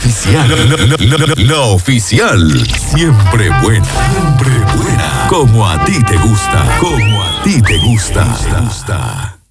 oficial. La oficial. Siempre buena. Siempre buena. Como a ti te gusta. Como a ti te gusta.